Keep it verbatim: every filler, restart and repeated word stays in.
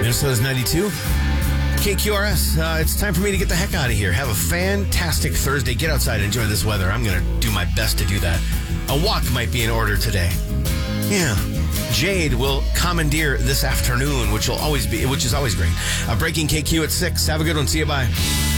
Minnesota's ninety-two. K Q R S, uh, it's time for me to get the heck out of here. Have a fantastic Thursday. Get outside and enjoy this weather. I'm going to do my best to do that. A walk might be in order today. Yeah. Jade will commandeer this afternoon, which will always be, which is always great. Uh, breaking K Q at six. Have a good one. See you. Bye.